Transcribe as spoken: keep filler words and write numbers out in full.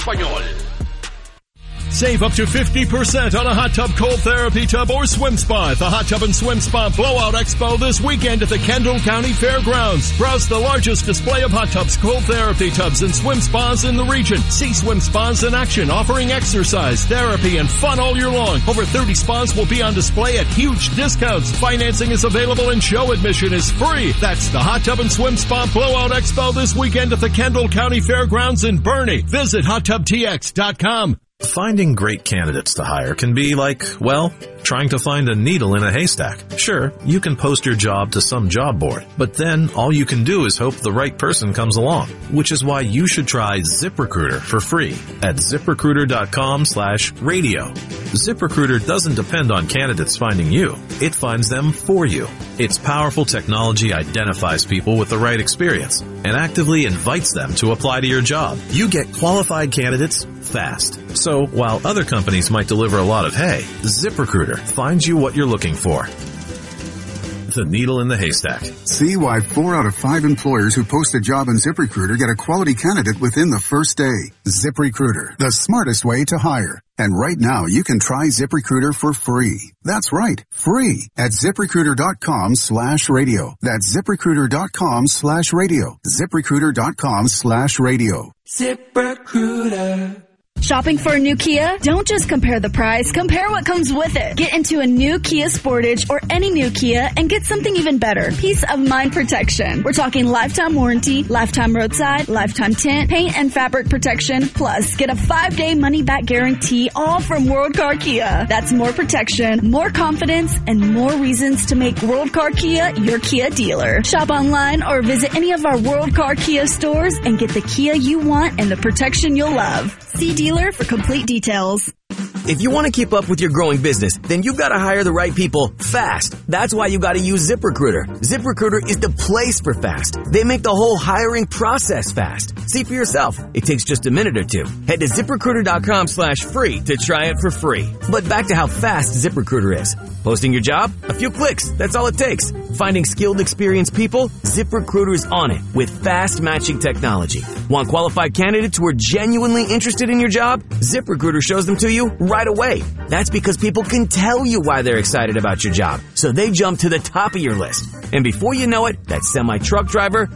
Español. Save up to fifty percent on a hot tub, cold therapy tub, or swim spa at the Hot Tub and Swim Spa Blowout Expo this weekend at the Kendall County Fairgrounds. Browse the largest display of hot tubs, cold therapy tubs, and swim spas in the region. See swim spas in action, offering exercise, therapy, and fun all year long. Over thirty spas will be on display at huge discounts. Financing is available and show admission is free. That's the Hot Tub and Swim Spa Blowout Expo this weekend at the Kendall County Fairgrounds in Bernie. Visit hot tub t x dot com. Finding great candidates to hire can be like, well, trying to find a needle in a haystack. Sure, you can post your job to some job board, but then all you can do is hope the right person comes along, which is why you should try ZipRecruiter for free at ZipRecruiter.com slash radio. ZipRecruiter doesn't depend on candidates finding you. It finds them for you. Its powerful technology identifies people with the right experience and actively invites them to apply to your job. You get qualified candidates fast. So while other companies might deliver a lot of hay, ZipRecruiter finds you what you're looking for. The needle in the haystack. See why four out of five employers who post a job in ZipRecruiter get a quality candidate within the first day. ZipRecruiter, the smartest way to hire. And right now, you can try ZipRecruiter for free. That's right, free at ZipRecruiter.com slash radio. That's ZipRecruiter.com slash radio. ZipRecruiter.com slash radio. ZipRecruiter. Shopping for a new Kia? Don't just compare the price, compare what comes with it. Get into a new Kia Sportage or any new Kia and get something even better. Peace of mind protection. We're talking lifetime warranty, lifetime roadside, lifetime tint, paint and fabric protection, plus get a five-day money-back guarantee, all from World Car Kia. That's more protection, more confidence, and more reasons to make World Car Kia your Kia dealer. Shop online or visit any of our World Car Kia stores and get the Kia you want and the protection you'll love. See dealer for complete details. If you want to keep up with your growing business, then you've got to hire the right people fast. That's why you got to use ZipRecruiter. ZipRecruiter is the place for fast. They make the whole hiring process fast. See for yourself. It takes just a minute or two. Head to ZipRecruiter.com slash free to try it for free. But back to how fast ZipRecruiter is. Posting your job? A few clicks. That's all it takes. Finding skilled, experienced people? ZipRecruiter is on it with fast matching technology. Want qualified candidates who are genuinely interested in your job? ZipRecruiter shows them to you right away. That's because people can tell you why they're excited about your job. So they jump to the top of your list. And before you know it, that semi-truck driver